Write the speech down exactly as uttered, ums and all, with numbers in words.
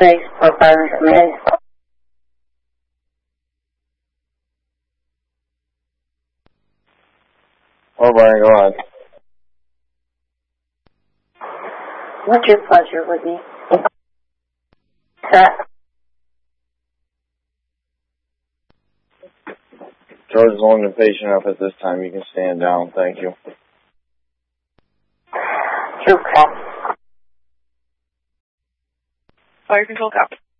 Thanks for firing me. Oh, Brian, go on. What's your pleasure with me? Sir? George is loading the patient up at this time. You can stand down. Thank you. True call. Fire control, copy.